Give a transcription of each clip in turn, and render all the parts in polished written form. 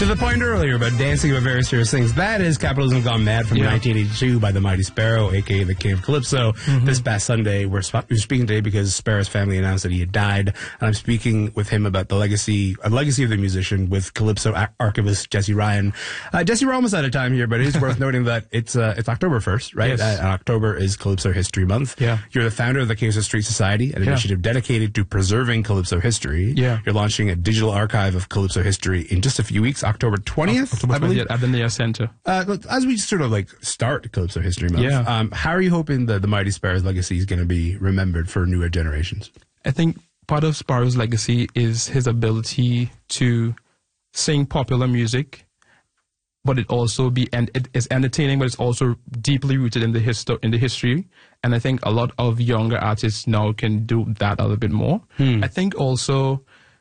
To the point earlier about dancing about very serious things, that is Capitalism Gone Mad from 1982 by the Mighty Sparrow, a.k.a. the King of Calypso. This past Sunday, we're speaking today because Sparrow's family announced that he had died, and I'm speaking with him about the legacy of the musician with Calypso archivist Jesse Ryan. Jesse, we're almost out of time here, but it is worth noting that it's October 1st, right? Yes. And October is Calypso History Month. Yeah. You're the founder of the Calypso Street Society, an initiative dedicated to preserving Calypso history. Yeah. You're launching a digital archive of Calypso history in just a few weeks, October 20th. October 20th at the Nia Center. As we sort of start Calypso History Month, how are you hoping the Mighty Sparrow's legacy is going to be remembered for newer generations? I think part of Sparrow's legacy is his ability to sing popular music, but it is entertaining, but it's also deeply rooted in the history. And I think a lot of younger artists now can do that a little bit more. I think also,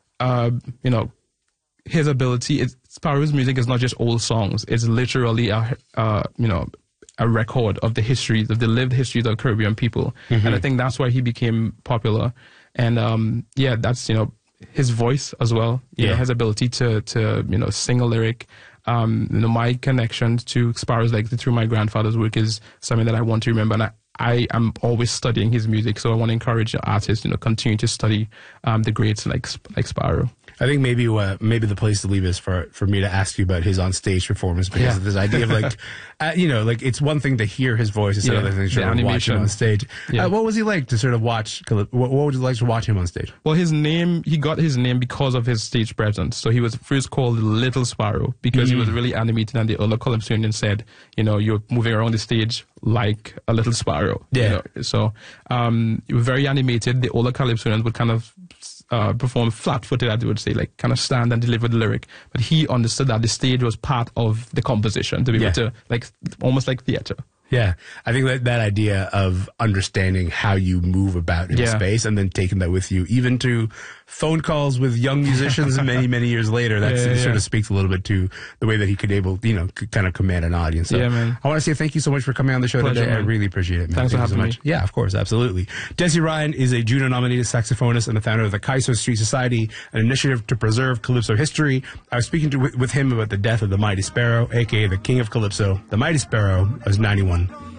his ability Sparrow's music is not just old songs. It's literally a record of the histories, of the lived histories of Caribbean people. And I think that's why he became popular. And that's, his voice as well, his ability to sing a lyric. My connection to Sparrow's legacy through my grandfather's work is something that I want to remember. And I am always studying his music, so I want to encourage artists, continue to study the greats like Sparrow. I think maybe the place to leave is for me to ask you about his on-stage performance, because of this idea of it's one thing to hear his voice, it's another thing to watch him on stage. What was he like to sort of watch? What would you like to watch him on stage? Well, he got his name because of his stage presence. So he was first called Little Sparrow because he was really animated, and the other Calypsonians said, you're moving around the stage like a little sparrow. So you were very animated. The older Calypsonians would kind of perform flat-footed, as they would say, like kind of stand and deliver the lyric. But he understood that the stage was part of the composition to be able to, almost like theater. Yeah, I think that idea of understanding how you move about in space and then taking that with you, even to phone calls with young musicians many, many years later, that sort of speaks a little bit to the way that he could kind of command an audience. So man. I want to say thank you so much for coming on the show today. Man. I really appreciate it, man. Thanks for having me. Yeah, of course, absolutely. Jesse Ryan is a Juno-nominated saxophonist and the founder of the Calypso Street Society, an initiative to preserve Calypso history. I was speaking with him about the death of the Mighty Sparrow, a.k.a. the King of Calypso. The Mighty Sparrow was 91.